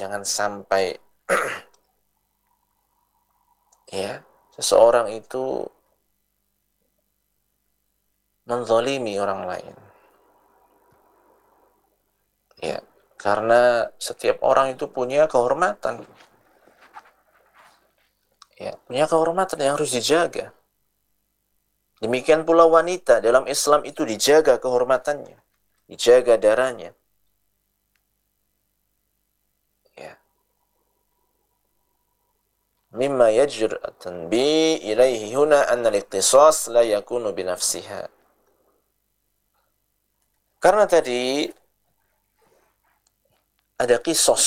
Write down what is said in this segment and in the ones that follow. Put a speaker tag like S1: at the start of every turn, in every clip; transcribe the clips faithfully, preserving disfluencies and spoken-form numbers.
S1: jangan sampai ya seseorang itu menzalimi orang lain. Ya, karena setiap orang itu punya kehormatan. Ya, punya kehormatan yang harus dijaga. Demikian pula wanita dalam Islam itu dijaga kehormatannya, dijaga darahnya. Ya. Mimma yajr at-tanbi ilaihi huna anna al-iqtisas la yakunu bi nafsiha. Karena tadi ada kisos.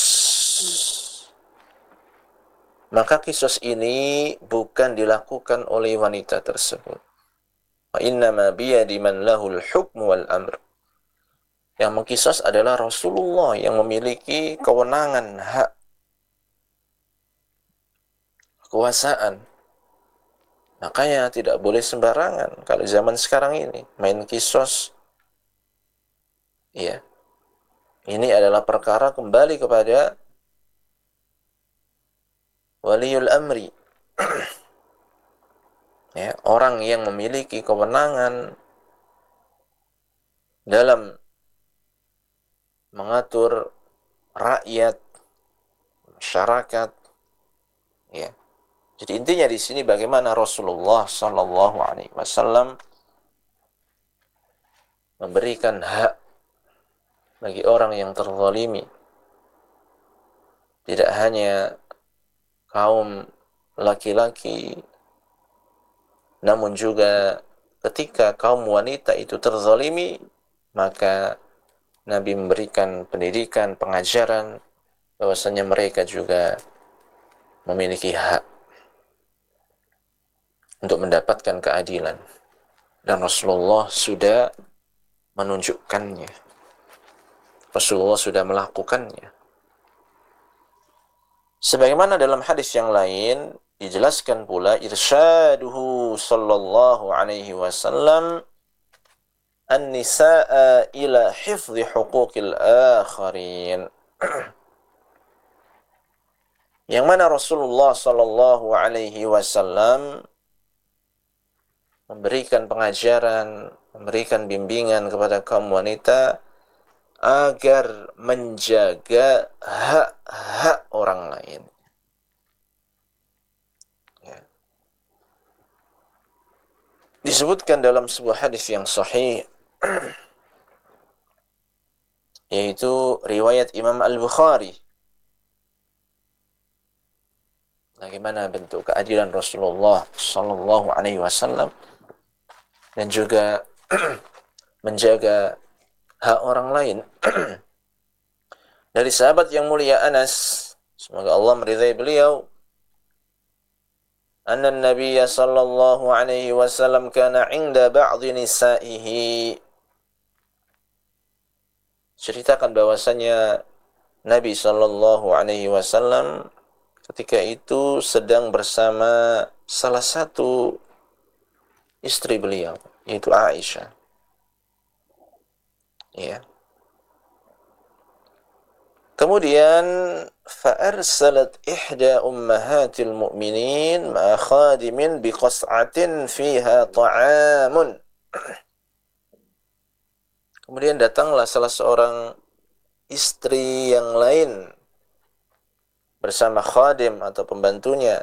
S1: Maka kisos ini bukan dilakukan oleh wanita tersebut. Wa innama biyadi man lahul hukm wal amr. Yang mengkisos adalah Rasulullah yang memiliki kewenangan, hak, kekuasaan. Makanya tidak boleh sembarangan. Kalau zaman sekarang ini main kisos, ya, ini adalah perkara kembali kepada waliul amri. Ya, orang yang memiliki kewenangan dalam mengatur rakyat, masyarakat, ya. Jadi intinya di sini bagaimana Rasulullah Sallallahu Alaihi Wasallam memberikan hak bagi orang yang terzalimi, tidak hanya kaum laki-laki, namun juga ketika kaum wanita itu terzalimi, maka Nabi memberikan pendidikan, pengajaran bahwasanya mereka juga memiliki hak untuk mendapatkan keadilan. Dan Rasulullah sudah menunjukkannya. Rasulullah sudah melakukannya. Sebagaimana dalam hadis yang lain dijelaskan pula irsyaduhu sallallahu alaihi wasallam an-nisaa ila hifdhi huquqil akharin. Yang mana Rasulullah sallallahu alaihi wasallam memberikan pengajaran, memberikan bimbingan kepada kaum wanita agar menjaga hak-hak orang lain. Ya. Disebutkan dalam sebuah hadis yang sahih, yaitu riwayat Imam Al-Bukhari. Bagaimana bentuk keadilan Rasulullah Sallallahu Alaihi Wasallam dan juga menjaga hak orang lain. Dari sahabat yang mulia Anas, semoga Allah meridai beliau, anna Nabi sallallahu alaihi wasallam kana 'inda ba'dhi nisa'ihi. Ceritakan bahwasanya Nabi sallallahu alaihi wasallam ketika itu sedang bersama salah satu istri beliau, yaitu Aisyah. Ya. Kemudian fa'arsalat ihda ummahatil mu'minin ma'a khadimin biqas'atin fiha ta'amun. Kemudian datanglah salah seorang istri yang lain bersama khadim atau pembantunya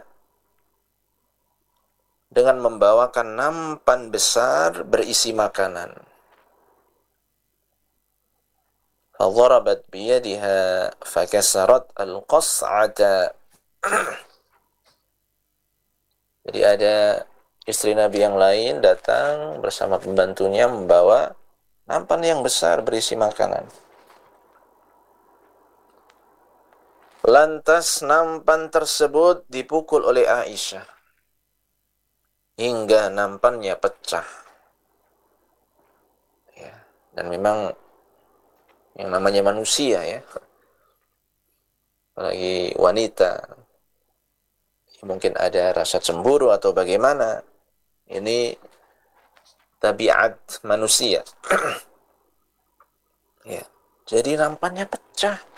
S1: dengan membawakan nampan besar berisi makanan. Fadharabat biyadiha fakasarat al-qas'ata. Jadi ada istri Nabi yang lain datang bersama pembantunya membawa nampan yang besar berisi makanan. Lantas nampan tersebut dipukul oleh Aisyah hingga nampannya pecah. Ya, dan memang yang namanya manusia, ya, apalagi wanita, mungkin ada rasa cemburu atau bagaimana. Ini tabiat manusia. Ya, jadi nampannya pecah.